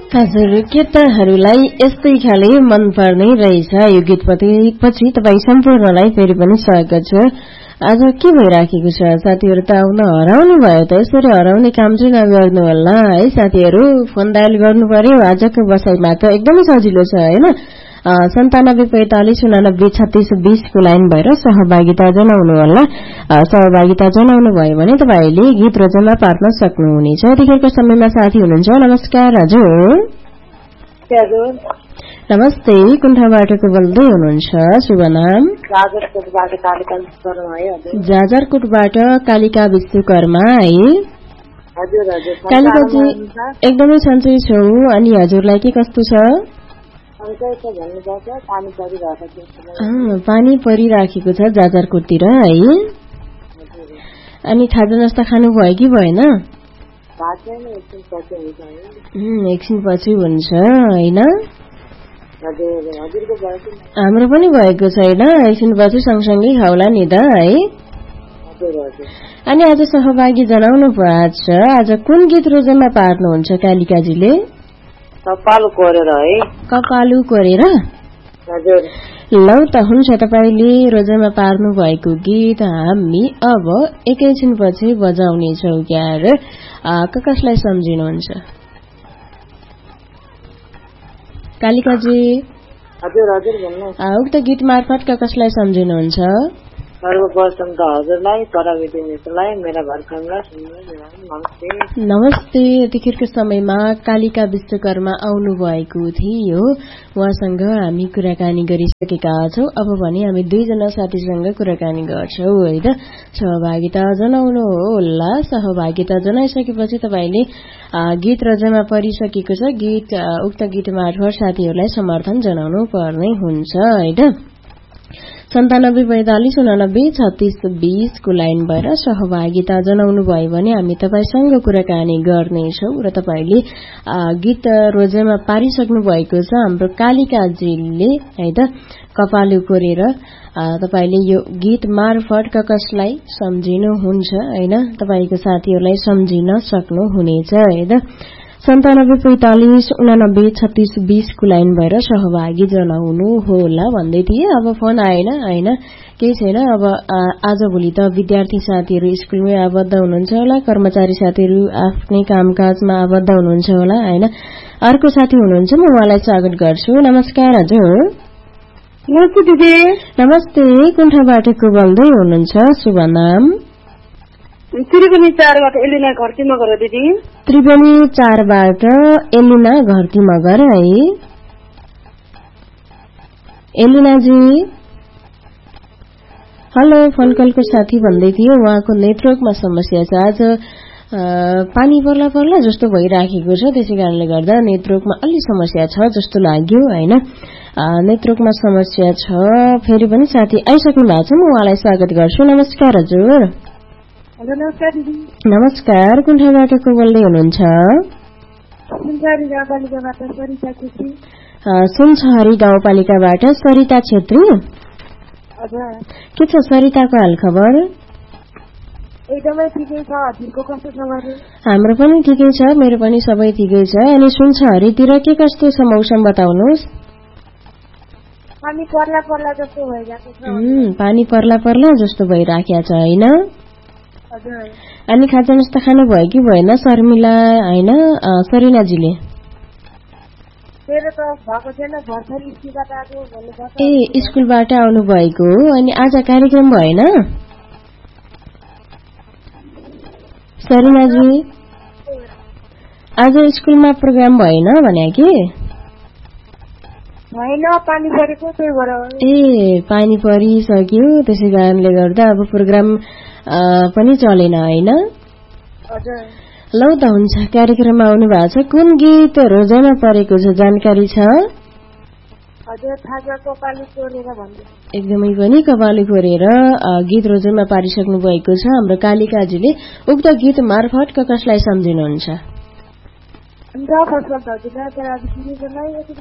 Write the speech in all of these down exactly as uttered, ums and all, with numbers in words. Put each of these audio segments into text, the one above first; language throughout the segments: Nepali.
हजुर, केटाहरूलाई यस्तै खाले मन पर्ने रहेछ यो गीत पछि तपाईँ सम्पूर्णलाई फेरि पनि स्वागत छ। आज के भइराखेको छ साथीहरू? त आउन हराउनु भयो त, यसरी हराउने काम चाहिँ नगर्नु होला है साथीहरू। फोन डायल गर्नु पर्यो आजको बसाइमा त एकदमै सजिलो छ हैन। सन्तानब्बे पैंतालिस उनानब्बे छत्तीस बीसको लाइन भएर सहभागिता जनाउनु होला। सहभागिता जनाउनु भयो भने तपाईले गीत रचना पार्न सक्नुहुनेछ। यतिखेरको समयमा साथी हुनुहुन्छ। नमस्कार हजुर। नमस्ते, कुन ठाउँबाट को बोल्दै हुनुहुन्छ? शुभ नाम? जाजरकोटबाट कालिका विश्वकर्मा है। जाजरकोटबाट कालिका विश्वकर्मा है। हजुर हजुर। कालिकाजी एकदमै सन्चै छौ। अनि हजुरलाई के कस्तो छ? पानी परिराखेको छ जाजरकोटतिर है। अनि खाजा नास्ता खानु भयो कि भएन? एकछिन पछि हुन्छ होइन? हाम्रो पनि भएको छैन, एकछिन पछि सँगसँगै खाउला नि त है। अनि आज सहभागी जनाउनु भएको छ। आज कुन गीत रोजनमा पार्नुहुन्छ कालिकाजीले? कपालु कोरेर है। कपालु कोरेर? हजुर। लौ त हुन्छ, तपाईले रोजनमा पार्नु भएको गीत हामी अब एकैछिन पछि बजाउनेछौ क्यार। कसलाई सम्झिनुहुन्छ कालिकाजी? हजुर हजुर भन्नु। उक्त गीत मार्फत कसलाई सम्झिनुहुन्छ? सर्वप्रथम त हजुरलाई, पराविधि मित्रलाई, मेरा घर फैमिलीलाई नमस्ते। नमस्ते। यतिखेरको समयमा कालिका विश्वकर्मा आउनु भएको थियो। उहाँसँग हामी कुराकानी गरिसकेका छौं। अब भने हामी दुईजना साथीसँग कुराकानी गर्छौं है त। सहभागिता जनाउनु होला। सहभागिता जनाइसकेपछि तपाईले गीत रचना परिसकेको छ। गीत उक्त गीत मार्फत साथीहरूलाई समर्थन जनाउनु पर्ने हुन्छ है त। सन्तानब्बे पैंतालिस उनानब्बे छत्तीस बीसको लाइन भएर सहभागिता जनाउनु भयो भने हामी तपाईसँग कुराकानी गर्नेछौ र तपाईले गीत रोजेमा पारिसक्नु भएको छ। हाम्रो कालिकाजीले है त कपालु कोरेर तपाईले यो गीत मार्फत कसलाई सम्झिनुहुन्छ हैन? तपाईको साथीहरूलाई सम्झिन सक्नुहुनेछ है त। सन्तानब्बे पैंतालिस उनानब्बे छत्तीस बीसको लाइन भएर सहभागी जनाउनु होला भन्दै थिए। अब फोन आएन हैन, केही छैन। अब आज भोलि त विद्यार्थी साथीहरू स्कुलमै आबद्ध हुनुहुन्छ होला, कर्मचारी साथीहरू आफ्नै कामकाजमा आबद्ध हुनुहुन्छ होला हैन। अर्को साथी हुनुहुन्छ, म उहाँलाई स्वागत गर्छु। नमस्कार हजुर। नमस्ते दिदी। नमस्ते, कुन ठाउँबाट को बोल्दै हुनुहुन्छ? शुभ नाम? त्रिवेणी चारबाट एलिना घरती मगर दिदी। त्रिवेणी चारबाट एलिना घरती मगर है। एलिनाजी हेलो। फोन कलको साथी भन्दै थियो उहाँको नेटवर्कमा समस्या छ। आज पानी पर्ला पर्ला जस्तो भइराखेको छ, त्यसै कारणले गर्दा नेटवर्कमा अलि समस्या छ जस्तो लाग्यो हैन। नेटवर्कमा समस्या छ। फेरि पनि साथी आइसक्नु भएको छ, म उहाँलाई स्वागत गर्छु। नमस्कार हजुर। हेलो नमस्कार दिदी। नमस्कार, कुन ठाउँबाट को बोल्दै हुनुहुन्छ? सुनछरी गाउँपालिकाबाट सरिता छेत्री। सुनछरी गाउँपालिकाबाट सरिता छेत्री। हजुर। के छ सरिताको हाल खबर? एकदमै ठिकै छ। हजुरको कस्तो छ? हाम्रो पनि ठिकै छ, मेरो पनि सबै ठिकै छ। अनि सुनछरीतिर के कस्तो छ मौसम बताउनुहोस्? पानी पर्ला पर्ला जस्तो भइरहेको छ। पानी पर्ला पर्ला जस्तो भइराखेको छ हैन? हजुर। अनि खाजा नास्ता खानु भयो कि भएन शर्मिला हैन सरिनाजीले? मेरो त भएको छैन, भर्खरै स्कुलबाट आएको भन्नुभएको। ए स्कुलबाट आउनु भएको हो। अनि आज कार्यक्रम भएन सरिनाजी? आज स्कुलमा प्रोग्राम भएन भने कि? भएन, पानी परेको त्यही भएर। ए पानी परिसक्यो, त्यसै कारणले गर्दा अब प्रोग्राम पनि चलेन हैन? हजुर। लौ त हुन्छ, कार्यक्रममा आउनु भएको छ। कुन गीत रोजाइमा परेको छ जानकारी छ? हजुर, थाहा कपालु कोरेर भन्दै। एकदमै पनि कपालु कोरेर गीत रोजाइमा पारिसक्नु भएको छ। हाम्रो कालिकाजीले उक्त गीत मार्फत कसलाई सम्झिनुहुन्छ?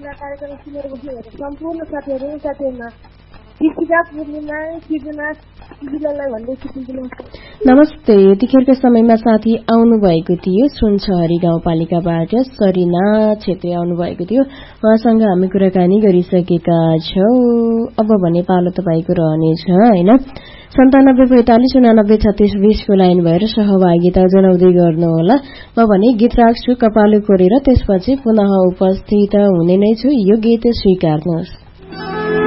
सम्पूर्ण साथीहरू साथीहरूमा नमस्ते। यतिखेरको समयमा साथी आउनु भएको थियो सुनसहरी गाउँपालिकाबाट सरिना छेत्री आउनु भएको थियो। उहाँसँग हामी कुराकानी गरिसकेका छौं। अब भने पालो तपाईँको रहनेछ हैन। सन्तानब्बे पैंतालिस उनानब्बे छत्तीस बीसको लाइन भएर सहभागिता जनाउँदै गर्नुहोला। म भने गीत राख्छु कपालो कोरेर, त्यसपछि पुनः उपस्थित हुने नै छु। यो गीत स्वीकार्नुहोस्।